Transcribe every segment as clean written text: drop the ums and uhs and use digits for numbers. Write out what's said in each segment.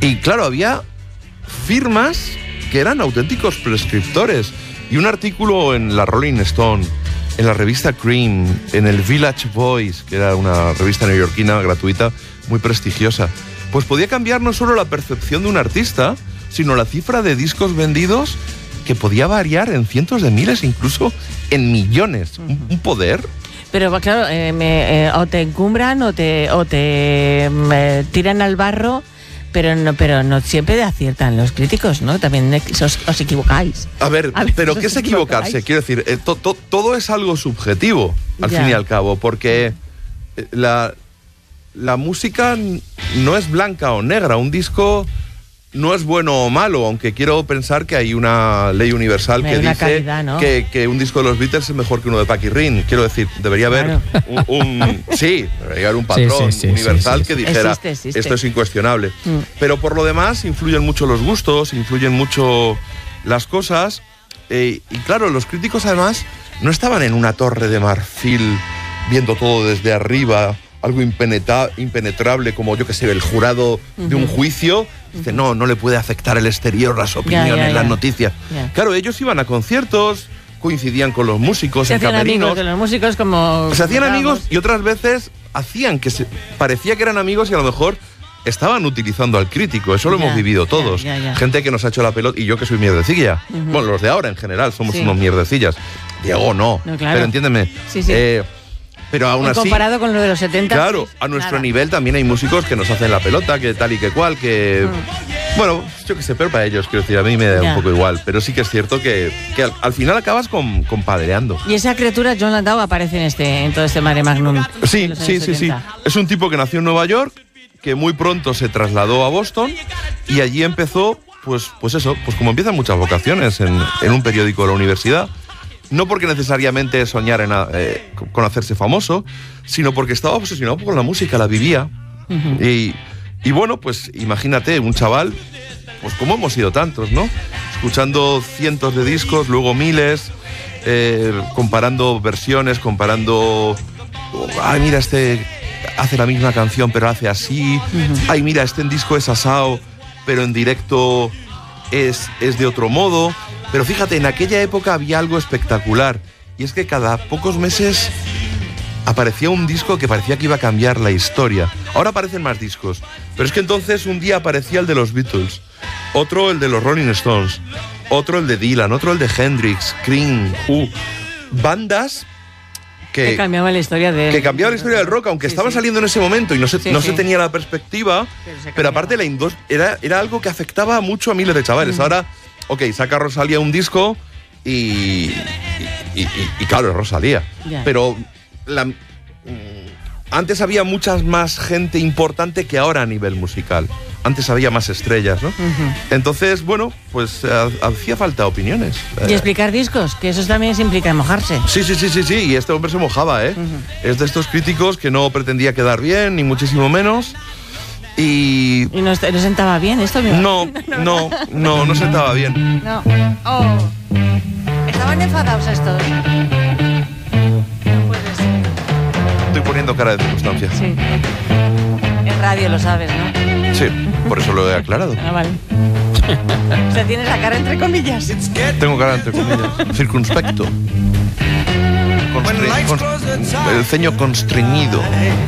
Y claro, había firmas que eran auténticos prescriptores. Y un artículo en la Rolling Stone, en la revista Cream, en el Village Voice, que era una revista neoyorquina gratuita muy prestigiosa, pues podía cambiar no solo la percepción de un artista, sino la cifra de discos vendidos, que podía variar en cientos de miles, incluso en millones. Un poder. Pero claro, o te encumbran o te tiran al barro, pero no siempre aciertan los críticos, ¿no? También os equivocáis. A ver, pero ¿qué es equivocarse? Quiero decir, todo es algo subjetivo, al fin y al cabo, porque la música no es blanca o negra. Un disco no es bueno o malo, aunque quiero pensar que hay una ley universal que dice calidad, ¿no? que un disco de los Beatles es mejor que uno de Packy Rin. Quiero decir, debería haber debería haber un patrón universal que dijera existe. Esto es incuestionable. Pero por lo demás influyen mucho los gustos, influyen mucho las cosas. Y claro, los críticos además no estaban en una torre de marfil viendo todo desde arriba, algo impenetrable como, yo que sé, el jurado de un juicio. Dice, no le puede afectar el exterior, las opiniones, las noticias. Claro, ellos iban a conciertos, coincidían con los músicos, en camerinos. Se hacían amigos de los músicos como... Se hacían amigos y otras veces hacían que parecía que eran amigos y a lo mejor estaban utilizando al crítico. Eso lo hemos vivido todos. Gente que nos ha hecho la pelota, y yo que soy mierdecilla. Bueno, los de ahora en general somos unos mierdecillas. Diego no, claro. Pero entiéndeme. Pero aún así, comparado con lo de los 70. Claro, a nuestro nivel también hay músicos que nos hacen la pelota, que tal y que cual, que... Bueno, yo qué sé, pero para ellos, quiero decir, a mí me da un poco igual. Pero sí que es cierto que al final acabas compadreando. Y esa criatura, Jon Landau, aparece en todo este Mare Magnum. Sí. Es un tipo que nació en Nueva York, que muy pronto se trasladó a Boston y allí empezó, pues como empiezan muchas vocaciones en un periódico de la universidad. No porque necesariamente soñara con hacerse famoso, sino porque estaba obsesionado con la música, la vivía. Y bueno, pues imagínate, un chaval, pues como hemos sido tantos, ¿no? Escuchando cientos de discos, luego miles, comparando versiones, ay, mira, este hace la misma canción, pero hace así. Ay, mira, este en disco es asao, pero en directo es de otro modo. Pero fíjate, en aquella época había algo espectacular, y es que cada pocos meses aparecía un disco que parecía que iba a cambiar la historia. Ahora aparecen más discos, pero es que entonces un día aparecía el de los Beatles, otro el de los Rolling Stones, otro el de Dylan, otro el de Hendrix, Cream, bandas que cambiaban la historia del rock, aunque estaban saliendo en ese momento y no se tenía la perspectiva, pero aparte era algo que afectaba mucho a miles de chavales. Ahora, saca Rosalía un disco y claro, es Rosalía. Pero antes había muchas más gente importante que ahora a nivel musical. Antes había más estrellas, ¿no? Entonces, bueno, pues hacía falta opiniones. Y explicar discos, que eso también implica mojarse. Sí, y este hombre se mojaba, ¿eh? Es de estos críticos que no pretendía quedar bien, ni muchísimo menos. Y no sentaba bien esto, No sentaba bien. No. Estaban enfadados estos. No puede ser. Estoy poniendo cara de circunstancia. Sí. En radio lo sabes, ¿no? Sí, por eso lo he aclarado. Vale. O sea, tienes la cara entre comillas. Tengo cara entre comillas. Circunspecto. El ceño constreñido.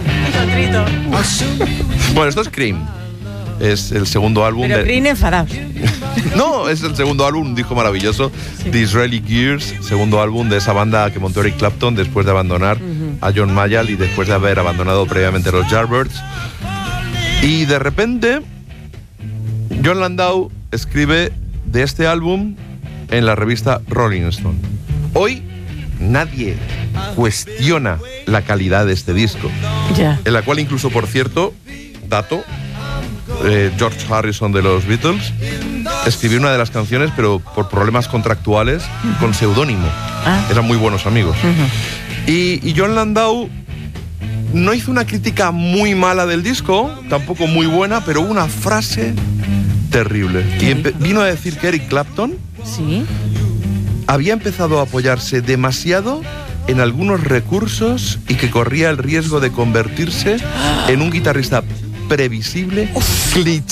Bueno, esto es Cream. Es el segundo álbum. Pero Cream enfadados. No, es el segundo álbum, un disco maravilloso. The Israeli Gears, segundo álbum de esa banda que montó Eric Clapton después de abandonar a John Mayall y después de haber abandonado previamente los Yardbirds. Y de repente, Jon Landau escribe de este álbum en la revista Rolling Stone. Hoy nadie cuestiona la calidad de este disco, en la cual incluso, por cierto, dato, George Harrison de los Beatles escribió una de las canciones, pero por problemas contractuales, con seudónimo. Eran muy buenos amigos. Y Jon Landau no hizo una crítica muy mala del disco, tampoco muy buena, pero una frase terrible. Y vino a decir que Eric Clapton había empezado a apoyarse demasiado en algunos recursos y que corría el riesgo de convertirse en un guitarrista previsible, cliché.